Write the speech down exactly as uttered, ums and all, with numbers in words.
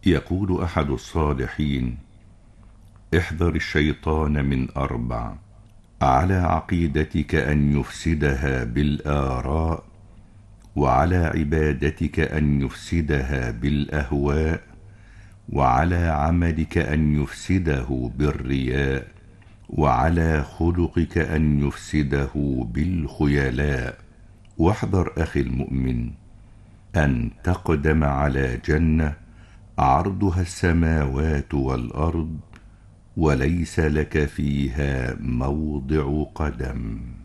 يقول أحد الصالحين: احذر الشيطان من أربع: على عقيدتك أن يفسدها بالآراء، وعلى عبادتك أن يفسدها بالأهواء، وعلى عملك أن يفسده بالرياء، وعلى خلقك أن يفسده بالخيلاء. واحذر أخي المؤمن أن تقدم على جنة عرضها السماوات والأرض وليس لك فيها موضع قدم.